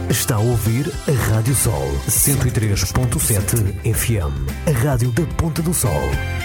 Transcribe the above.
Está a ouvir a Rádio Sol 103.7 FM, a rádio da Ponta do Sol.